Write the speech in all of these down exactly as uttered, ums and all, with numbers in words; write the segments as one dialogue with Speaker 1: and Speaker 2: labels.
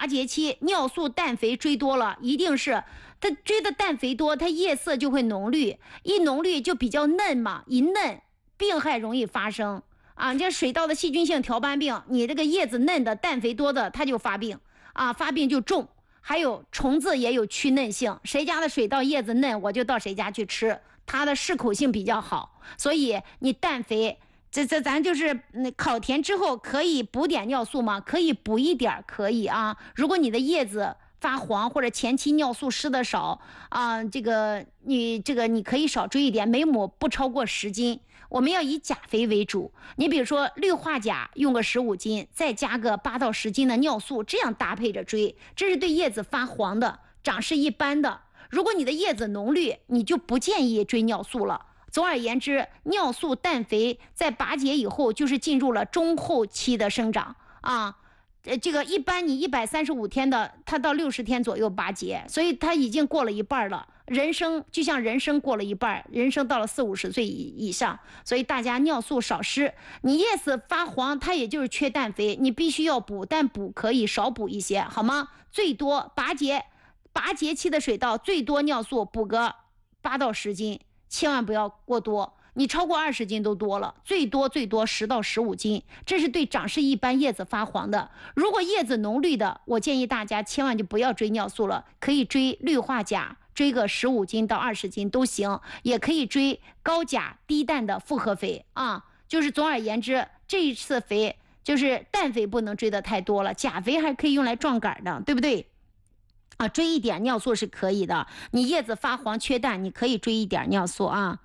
Speaker 1: 八节期尿素氮肥追多了，一定是它追的氮肥多，它叶色就会浓绿，一浓绿就比较嫩嘛，一嫩病害容易发生啊。这水稻的细菌性条斑病，你这个叶子嫩的氮肥多的，它就发病啊，发病就重。还有虫子也有驱嫩性，谁家的水稻叶子嫩，我就到谁家去吃，它的适口性比较好。所以你氮肥，这这咱就是烤田之后可以补点尿素吗？可以补一点，可以啊。如果你的叶子发黄或者前期尿素施的少啊，这个你这个你可以少追一点，每亩不超过十斤。我们要以钾肥为主，你比如说氯化钾用个十五斤，再加个八到十斤的尿素，这样搭配着追，这是对叶子发黄的、长势一般的。如果你的叶子浓绿，你就不建议追尿素了。总而言之，尿素氮肥在拔节以后就是进入了中后期的生长啊。呃，这个一般你一百三十五天的，它到六十天左右拔节，所以它已经过了一半了。人生就像人生过了一半，人生到了四五十岁以以上，所以大家尿素少施。你叶子发黄，它也就是缺氮肥，你必须要补，但补可以少补一些，好吗？最多拔节拔节期的水稻，最多尿素补个八到十斤，千万不要过多。你超过二十斤都多了，最多最多十到十五斤，这是对长势一般叶子发黄的。如果叶子浓绿的，我建议大家千万就不要追尿素了，可以追氯化钾，追个十五斤到二十斤都行，也可以追高钾低氮的复合肥啊。就是总而言之，这一次肥就是氮肥不能追得太多了，钾肥还可以用来壮杆的，对不对？啊，追一点尿素是可以的。你叶子发黄缺氮，你可以追一点尿素啊。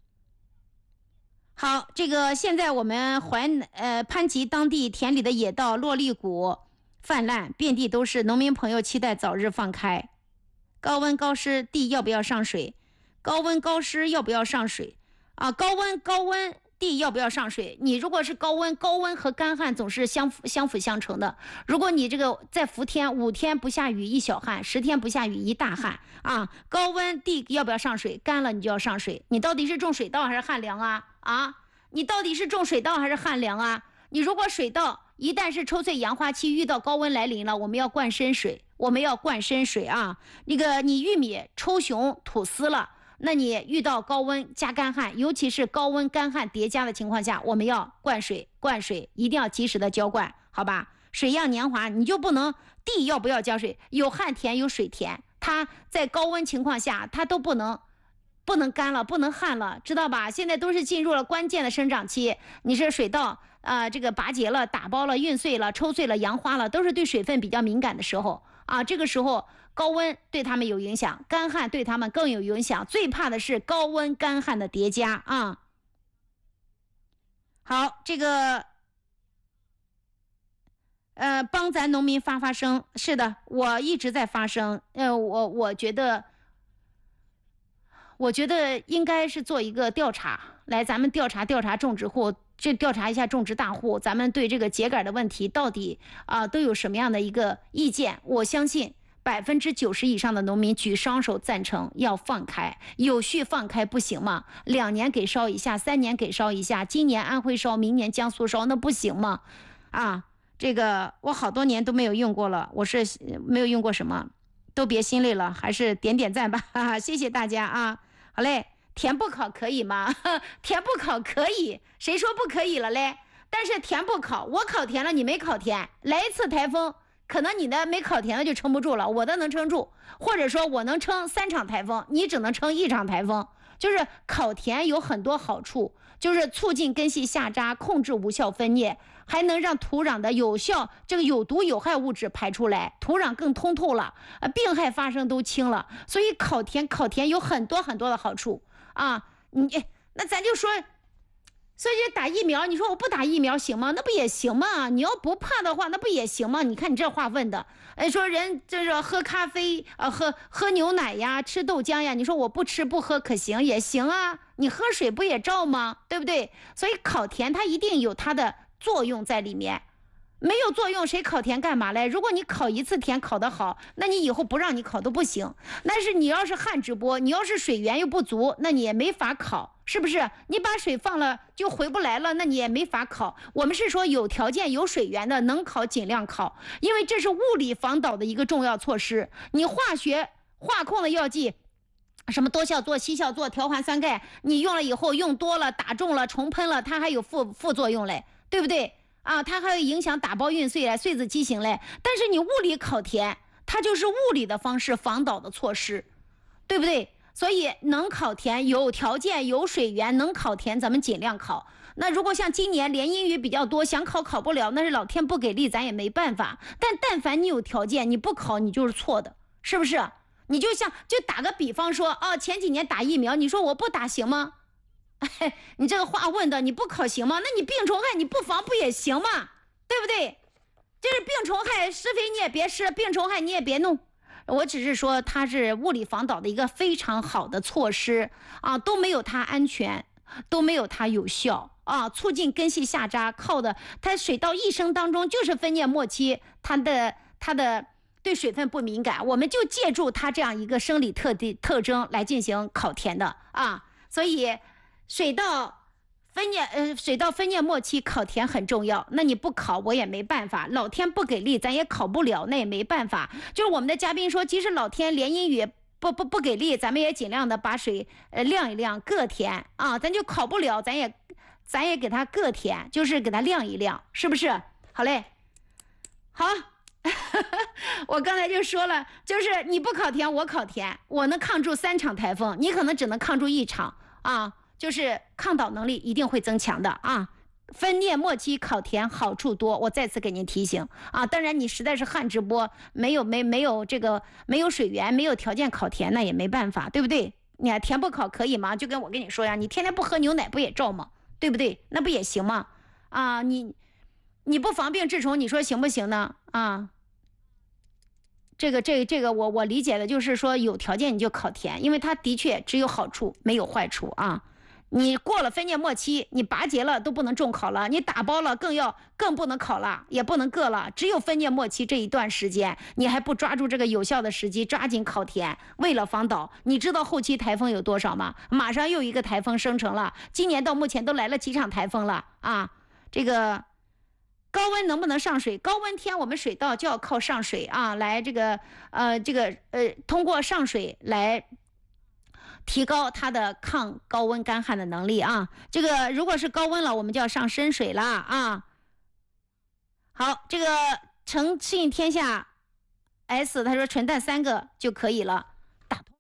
Speaker 1: 好，这个现在我们淮呃潘集当地田里的野稻落粒谷泛滥，遍地都是，农民朋友期待早日放开。高温高湿，地要不要上水？高温高湿要不要上水啊？高温高温地要不要上水？你如果是高温，高温和干旱总是相辅相辅相成的。如果你这个在伏天五天不下雨一小旱，十天不下雨一大旱啊，高温地要不要上水？干了你就要上水。你到底是种水稻还是旱粮啊？啊，你到底是种水稻还是旱粮啊？你如果水稻一旦是抽穗扬花期遇到高温来临了，我们要灌深水，我们要灌深水啊。那个你玉米抽熊吐丝了，那你遇到高温加干旱，尤其是高温干旱叠加的情况下，我们要灌水，灌水一定要及时的浇灌，好吧？水样年华，你就不能地要不要浇水？有旱田有水田，它在高温情况下，它都不能不能干了，不能旱了，知道吧？现在都是进入了关键的生长期，你是水稻啊、呃，这个拔节了、打包了、运穗了、抽穗了、扬花了，都是对水分比较敏感的时候啊。这个时候高温对他们有影响，干旱对他们更有影响，最怕的是高温干旱的叠加啊。好，这个呃，帮咱农民发发声，是的，我一直在发声。呃，我我觉得。我觉得应该是做一个调查，来咱们调查调查种植户，这调查一下种植大户，咱们对这个秸秆的问题到底啊、呃、都有什么样的一个意见？我相信百分之九十以上的农民举双手赞成要放开，有序放开不行吗？两年给烧一下，三年给烧一下，今年安徽烧，明年江苏烧，那不行吗？啊，这个我好多年都没有用过了，我是没有用过什么，都别心累了，还是点点赞吧，哈哈，谢谢大家啊。好嘞，田不考可以吗？田不考可以，谁说不可以了嘞？但是田不考，我考田了，你没考田，来一次台风，可能你的没考田的就撑不住了，我的能撑住，或者说我能撑三场台风，你只能撑一场台风。就是考田有很多好处，就是促进根系下扎，控制无效分裂，还能让土壤的有效这个有毒有害物质排出来，土壤更通透了，呃，病害发生都轻了。所以考田考田有很多很多的好处啊！你那咱就说。所以打疫苗，你说我不打疫苗行吗？那不也行吗？你要不怕的话，那不也行吗？你看你这话问的，哎，说人就是喝咖啡啊、呃，喝喝牛奶呀，吃豆浆呀，你说我不吃不喝可行也行啊？你喝水不也照吗？对不对？所以烤田它一定有它的作用在里面。 没有作用，谁考田干嘛嘞？如果你考一次田考得好，那你以后不让你考都不行。但是你要是旱直播，你要是水源又不足，那你也没法考，是不是？你把水放了就回不来了，那你也没法考。我们是说有条件有水源的能考尽量考，因为这是物理防导的一个重要措施。你化学化控的药剂，什么多效唑、硒效唑、调环酸钙，你用了以后用多了、打中了、重喷了，它还有副副作用嘞，对不对？啊，它还会影响打包运碎嘞、碎子畸形嘞。但是你物理考田，它就是物理的方式防导的措施，对不对？所以能考田，有条件有水源能考田，咱们尽量考。那如果像今年连阴雨比较多，想考考不了，那是老天不给力，咱也没办法。但但凡你有条件，你不考你就是错的，是不是？你就像就打个比方说，哦，前几年打疫苗，你说我不打行吗？哎，你这个话问的，你不考行吗？那你病虫害你不防不也行吗？对不对？就是病虫害施肥你也别施，病虫害你也别弄。我只是说它是物理防导的一个非常好的措施啊，都没有它安全，都没有它有效啊。促进根系下扎，靠的它水稻一生当中就是分蘖末期，它的它的。对水分不敏感，我们就借助它这样一个生理特地特征来进行考田的啊，所以水稻分蘖呃水稻分蘖末期考田很重要。那你不考我也没办法，老天不给力，咱也考不了，那也没办法。就是我们的嘉宾说，即使老天连阴雨不不不给力，咱们也尽量的把水呃晾一晾，个田啊，咱就考不了，咱也咱也给它个田，就是给它晾一晾，是不是？好嘞，好。我刚才就说了，就是你不考田我考田，我能抗住三场台风，你可能只能抗住一场啊，就是抗倒能力一定会增强的啊。分蘖末期考田好处多，我再次给您提醒啊。当然你实在是旱直播，没有没没有这个没有水源，没有条件考田，那也没办法，对不对？你看田不考可以吗？就跟我跟你说呀，你天天不喝牛奶不也照吗？对不对？那不也行吗？啊，你你不防病治虫，你说行不行呢？啊，这个这个、这个我我理解的就是说，有条件你就考田，因为它的确只有好处没有坏处啊。你过了分蘖末期，你拔节了都不能种考了，你打包了更要更不能考了，也不能个了，只有分蘖末期这一段时间，你还不抓住这个有效的时机，抓紧考田，为了防倒。你知道后期台风有多少吗？马上又一个台风生成了，今年到目前都来了几场台风了啊，这个。高温能不能上水？高温天我们水稻就要靠上水啊，来这个呃这个呃通过上水来提高它的抗高温干旱的能力啊。这个如果是高温了，我们就要上深水了啊。好，这个诚信天下 S 他说纯蛋三个就可以了，打通。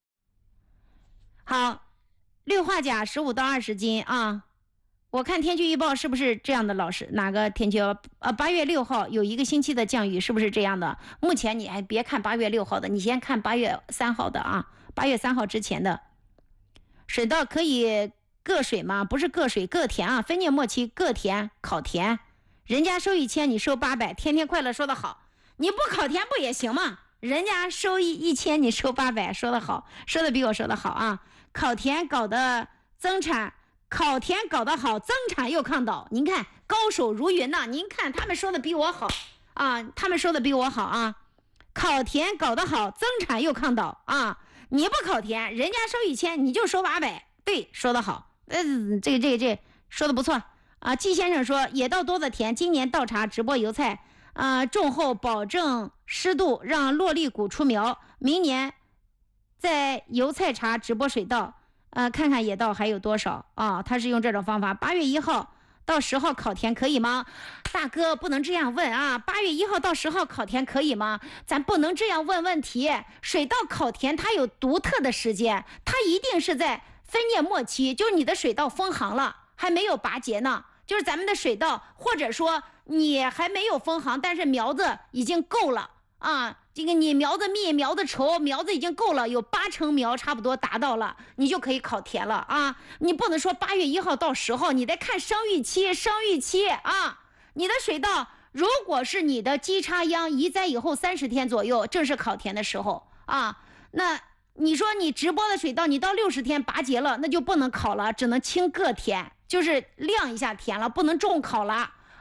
Speaker 1: 好，氯化钾十五到二十斤啊。我看天气预报是不是这样的？老师，哪个天气预报？呃，八月六号有一个星期的降雨，是不是这样的？目前你还别看八月六号的，你先看八月三号的啊。八月三号之前的水稻可以个水吗？不是个水，个田啊。分蘖末期个田考田，人家收一千，你收八百。天天快乐说得好，你不考田不也行吗？人家收一一千，你收八百，说得好，说的比我说的好啊。考田搞的增产。考田搞得好，增产又抗倒，您看高手如云呐！您看他们说的比我好啊，他们说的比我好啊。考田搞得好，增产又抗倒啊！你不考田，人家收一千，你就收八百，对，说得好，呃，这个这个这个、说的不错啊。季先生说，野稻多的田，今年倒茶直播油菜，啊，种后保证湿度，让落粒谷出苗，明年在油菜茶直播水稻。呃，看看野稻还有多少啊？他是用这种方法。八月一号到十号考田可以吗？大哥不能这样问啊！八月一号到十号考田可以吗？咱不能这样问问题。水稻考田它有独特的时间，它一定是在分蘖末期，就是你的水稻封行了，还没有拔节呢。就是咱们的水稻，或者说你还没有封行，但是苗子已经够了啊。这个你苗子密苗子稠，苗子已经够了，有八成苗差不多达到了，你就可以考田了啊！你不能说八月一号到十号，你得看生育期，生育期啊！你的水稻如果是你的基插秧移栽以后三十天左右，正是考田的时候啊。那你说你直播的水稻，你到六十天拔节了，那就不能考了，只能清个田，就是晾一下田了，不能种考了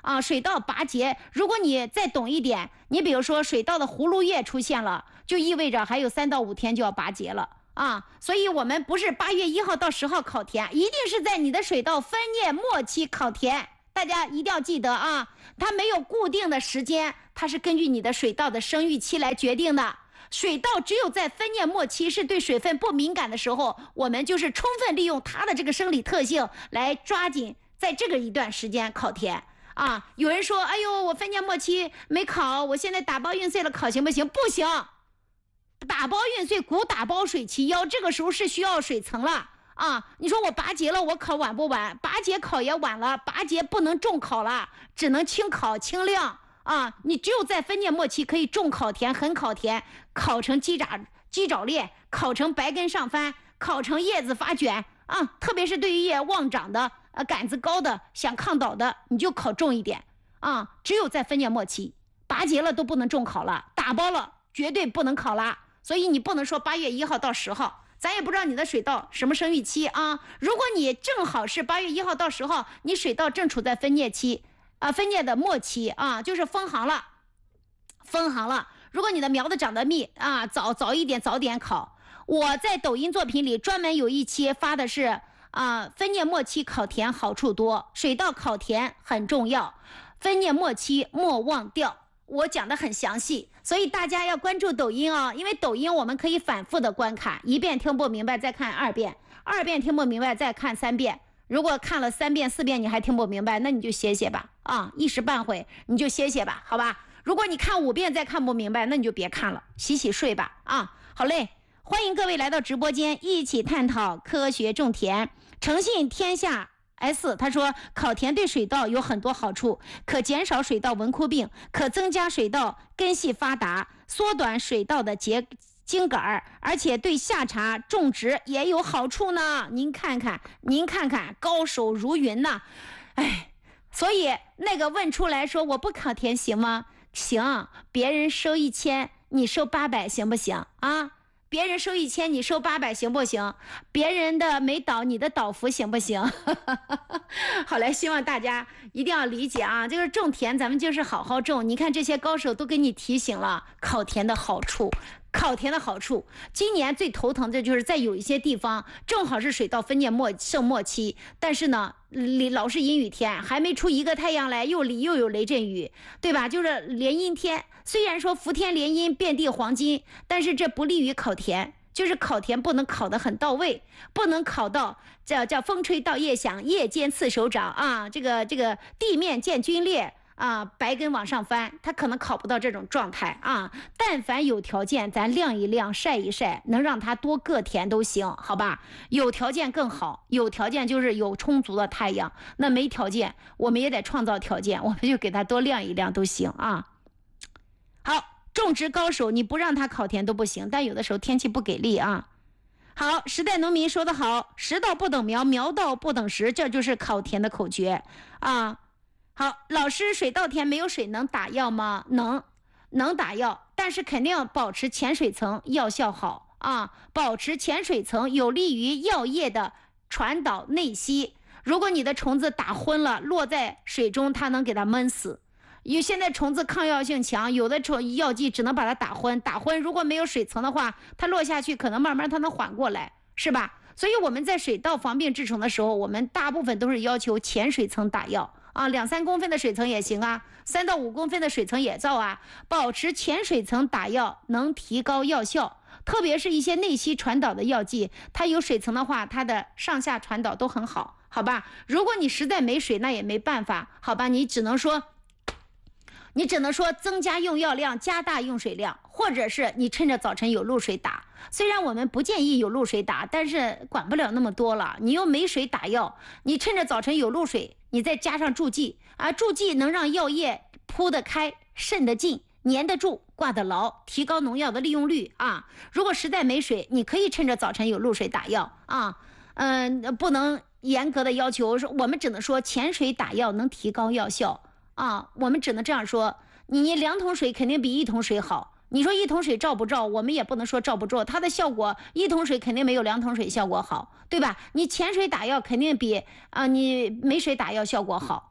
Speaker 1: 啊，水稻拔节，如果你再懂一点，你比如说水稻的葫芦叶出现了，就意味着还有三到五天就要拔节了啊。所以我们不是八月一号到十号烤田，一定是在你的水稻分蘖末期烤田。大家一定要记得啊，它没有固定的时间，它是根据你的水稻的生育期来决定的。水稻只有在分蘖末期是对水分不敏感的时候，我们就是充分利用它的这个生理特性来抓紧在这个一段时间烤田啊。有人说，哎呦，我分蘖末期没烤，我现在打包运碎了烤行不行？不行，打包运碎谷打包水齐腰，这个时候是需要水层了啊。你说我拔节了，我烤晚不晚？拔节烤也晚了，拔节不能重烤了，只能轻烤轻晾啊。你只有在分蘖末期可以重烤田、狠烤田，烤成鸡爪鸡爪裂，烤成白根上翻，烤成叶子发卷啊。特别是对于叶旺长的、呃杆子高的、想抗倒的，你就烤重一点啊。只有在分蘖末期，拔节了都不能重烤了，打包了绝对不能烤了。所以你不能说八月一号到十号，咱也不知道你的水稻什么生育期啊。如果你正好是八月一号到十号，你水稻正处在分蘖期啊，分蘖的末期啊，就是封行了，封行了。如果你的苗子长得密啊，早早一点早点烤。我在抖音作品里专门有一期发的是啊，分蘖末期烤田好处多，水稻烤田很重要，分蘖末期莫忘掉。我讲的很详细，所以大家要关注抖音啊，因为抖音我们可以反复的观看，一遍听不明白再看二遍，二遍听不明白再看三遍。如果看了三遍四遍你还听不明白，那你就歇歇吧啊，一时半会你就歇歇吧，好吧。如果你看五遍再看不明白，那你就别看了，洗洗睡吧啊。好嘞，欢迎各位来到直播间，一起探讨科学种田。诚信天下S 他说，烤田对水稻有很多好处，可减少水稻纹枯病，可增加水稻根系发达，缩短水稻的结茎杆，而且对夏茶种植也有好处呢。您看看，您看看，高手如云呐！哎，所以那个问出来说我不烤田行吗？行，别人收一千，你收八百行不行啊？别人收一千，你收八百行不行？别人的没倒，你的倒伏行不行？好嘞，希望大家一定要理解啊！就是种田，咱们就是好好种。你看这些高手都给你提醒了烤田的好处，烤田的好处。今年最头疼的就是在有一些地方正好是水稻分蘖末盛末期，但是呢，老是阴雨天，还没出一个太阳来，又里又有雷阵雨，对吧？就是连阴天。虽然说伏天连阴遍地黄金，但是这不利于烤田，就是烤田不能烤得很到位，不能烤到叫叫风吹稻叶响，夜间刺手掌啊，这个这个地面见龟裂啊，白根往上翻，它可能烤不到这种状态啊。但凡有条件，咱晾一晾，晒一晒，能让它多个田都行，好吧？有条件更好，有条件就是有充足的太阳，那没条件，我们也得创造条件，我们就给它多晾一晾都行啊。好，种植高手你不让他烤田都不行，但有的时候天气不给力啊。好，时代农民说得好，时稻不等苗，苗稻不等时，这就是烤田的口诀啊。好，老师，水稻田没有水能打药吗？能，能打药，但是肯定要保持浅水层，药效好啊。保持浅水层有利于药液的传导内吸。如果你的虫子打昏了，落在水中，它能给它闷死。因为现在虫子抗药性强，有的虫药剂只能把它打昏，打昏如果没有水层的话，它落下去可能慢慢它能缓过来，是吧？所以我们在水稻防病治虫的时候，我们大部分都是要求浅水层打药啊，两三公分的水层也行啊，三到五公分的水层也造啊，保持浅水层打药能提高药效。特别是一些内吸传导的药剂，它有水层的话，它的上下传导都很好，好吧？如果你实在没水，那也没办法，好吧？你只能说。你只能说增加用药量，加大用水量，或者是你趁着早晨有露水打。虽然我们不建议有露水打，但是管不了那么多了。你又没水打药，你趁着早晨有露水，你再加上助剂啊，助剂能让药液铺得开、渗得进、粘得住、挂得牢，提高农药的利用率啊。如果实在没水，你可以趁着早晨有露水打药啊。嗯、呃，不能严格的要求，我们只能说浅水打药能提高药效。啊，我们只能这样说，你两桶水肯定比一桶水好。你说一桶水照不照？我们也不能说照不照，它的效果一桶水肯定没有两桶水效果好，对吧？你浅水打药肯定比啊、呃、你没水打药效果好，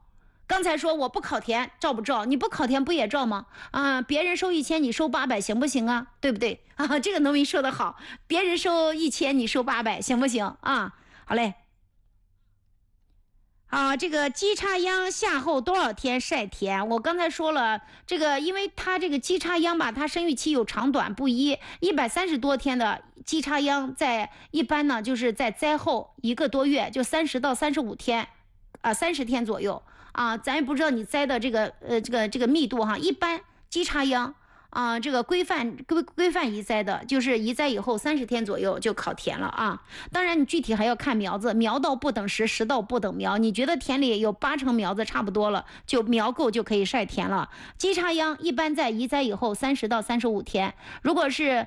Speaker 1: 刚才说我不考田照不照？你不考田不也照吗？啊，别人收一千，你收八百，行不行啊？对不对啊？这个农民说的好，别人收一千，你收八百，行不行啊？好嘞。啊，这个鸡插秧夏后多少天晒田？我刚才说了，这个因为它这个鸡插秧吧，它生育期有长短不一，一百三十多天的鸡插秧在一般呢，就是在栽后一个多月，就三十到三十五天，啊，三十天左右啊，咱也不知道你栽的这个呃这个这个密度哈，一般鸡插秧。啊，这个规范规规范移栽的，就是移栽以后三十天左右就考田了啊。当然，你具体还要看苗子，苗到不等时，时到不等苗。你觉得田里有八成苗子差不多了，就苗够就可以晒田了。鸡插秧一般在移栽以后三十到三十五天，如果是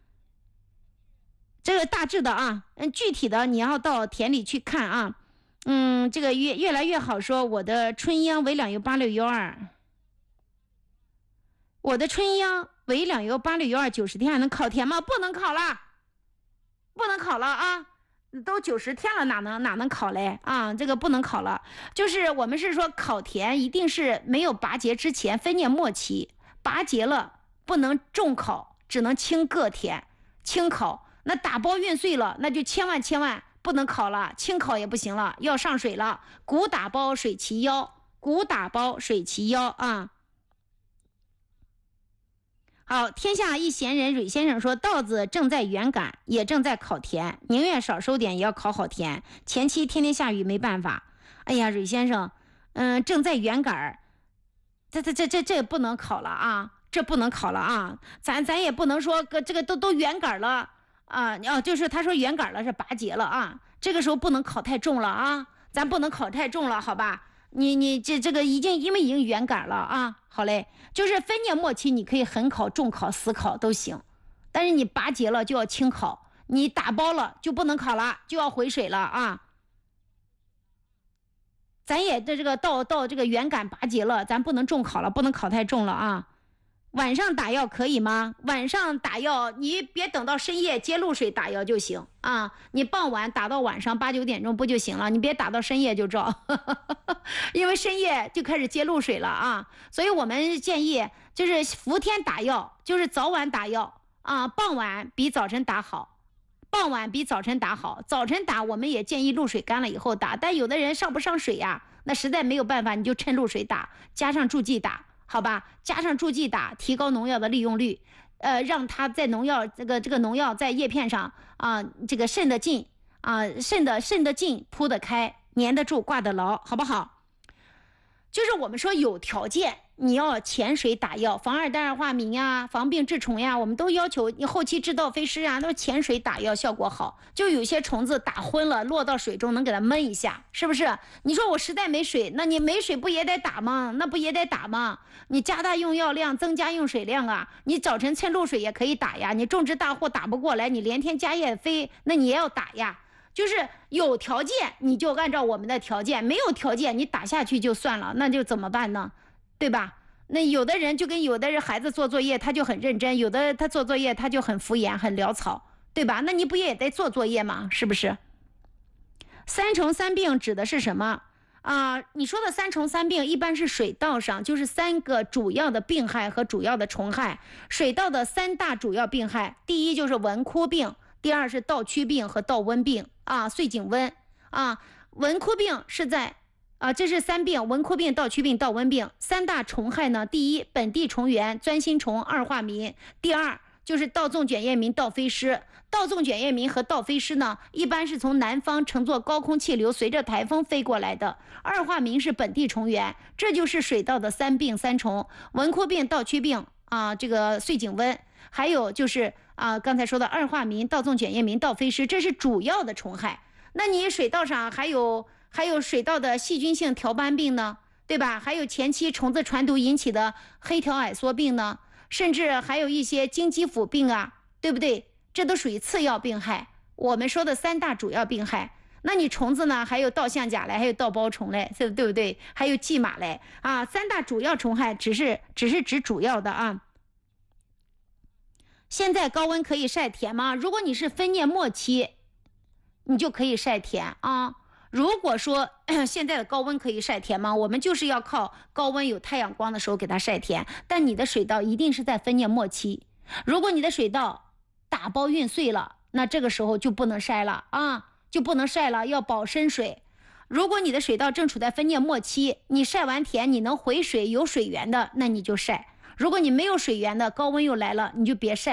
Speaker 1: 这个大致的啊，嗯，具体的你要到田里去看啊。嗯，这个越越来越好说，我的春秧为两油八六幺二。我的春秧为两油八六幺二九十天还能考田吗？不能考了，不能考了啊！都九十天了，哪能哪能考嘞啊？这个不能考了。就是我们是说考田一定是没有拔节之前分蘖末期，拔节了不能重考，只能轻个田轻考。那打包运碎了，那就千万千万不能考了，轻考也不行了，要上水了。谷打包水齐腰，谷打包水齐腰啊。好，天下一闲人蕊先生说，稻子正在圆杆，也正在考田，宁愿少收点也要考好田。前期天天下雨没办法。哎呀，蕊先生，嗯，正在圆杆，这这这这这不能考了啊，这不能考了啊，咱咱也不能说个这个都都圆杆了啊，哦，就是他说圆杆了是拔节了啊，这个时候不能考太重了啊，咱不能考太重了，好吧？你你这这个已经因为已经圆杆了啊，好嘞，就是分蘖末期你可以狠考、重考、死考都行，但是你拔节了就要轻考，你打包了就不能考了，就要回水了啊。咱也这这个到到这个圆杆拔节了，咱不能重考了，不能考太重了啊。晚上打药可以吗？晚上打药你别等到深夜接露水打药就行啊，你傍晚打到晚上八九点钟不就行了？你别打到深夜就照因为深夜就开始接露水了啊。所以我们建议就是伏天打药，就是早晚打药啊，傍晚比早晨打好，傍晚比早晨打好。早晨打我们也建议露水干了以后打，但有的人上不上水呀，那实在没有办法，你就趁露水打，加上助剂打，好吧，加上助剂打，提高农药的利用率，呃，让它在农药这个这个农药在叶片上啊、呃，这个渗得进啊、呃，渗得渗得进，铺得开，粘得住，挂得牢，好不好？就是我们说有条件，你要潜水打药，防二单二化醚呀，防病治虫呀，我们都要求你后期治稻飞虱啊，都潜水打药效果好。就有些虫子打昏了，落到水中能给它闷一下，是不是？你说我实在没水，那你没水不也得打吗？那不也得打吗？你加大用药量，增加用水量啊。你早晨趁露水也可以打呀。你种植大户打不过来，你连天加叶飞，那你也要打呀。就是有条件你就按照我们的条件，没有条件你打下去就算了，那就怎么办呢？对吧？那有的人就跟有的人孩子做作业他就很认真，有的他做作业他就很敷衍很潦草，对吧？那你不也得做作业吗？是不是？三虫三病指的是什么啊？你说的三虫三病一般是水稻上，就是三个主要的病害和主要的虫害。水稻的三大主要病害，第一就是蚊枯病，第二是稻蛆病和稻瘟病啊，穗颈瘟啊。蚊枯病是在啊，这是三病：蚊枯病、稻蛆病、稻瘟病。三大虫害呢，第一本地虫源钻心虫、二化醚，第二就是稻纵卷叶螟、稻飞虱。稻纵卷叶螟和稻飞虱呢，一般是从南方乘坐高空气流，随着台风飞过来的。二化醚是本地虫源，这就是水稻的三病三虫：蚊枯病、稻蛆病啊，这个穗颈瘟，还有就是啊，刚才说的二化醚、稻纵卷叶螟、稻飞虱，这是主要的虫害。那你水稻上还有还有水稻的细菌性条斑病呢，对吧？还有前期虫子传毒引起的黑条矮缩病呢，甚至还有一些经肌腐病啊，对不对？这都属于次要病害。我们说的三大主要病害，那你虫子呢？还有稻象甲嘞，还有稻包虫嘞，对不对？还有蓟马嘞啊，三大主要虫害只是只是指主要的啊。现在高温可以晒田吗？如果你是分蘖末期，你就可以晒田啊。 如果说现在的高温可以晒田吗？我们就是要靠高温有太阳光的时候给它晒田，但你的水稻一定是在分蘖末期。如果你的水稻打包运碎了，那这个时候就不能晒了啊，就不能晒了，要保深水。如果你的水稻正处在分蘖末期，你晒完田你能回水有水源的，那你就晒。如果你没有水源的，高温又来了，你就别晒。